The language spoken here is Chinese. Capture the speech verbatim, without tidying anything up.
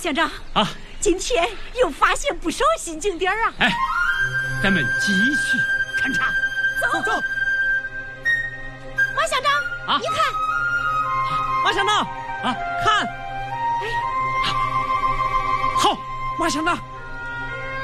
乡长啊， 今天又发现不少新景点啊！ 哎，咱们继续勘察。 走走。马乡长， 啊， 你看， 马乡长啊，看，哎，好，马乡长。